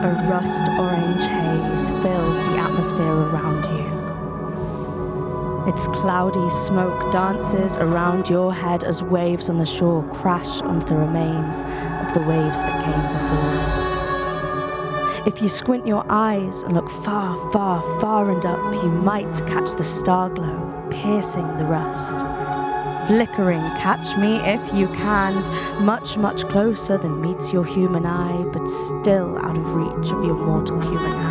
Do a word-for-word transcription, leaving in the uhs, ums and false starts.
A rust-orange haze fills the atmosphere around you. Its cloudy smoke dances around your head as waves on the shore crash onto the remains of the waves that came before. If you squint your eyes and look far, far, far and up, you might catch the star glow piercing the rust. Flickering, catch me if you cans, much, much closer than meets your human eye, but still out of reach of your mortal human hand.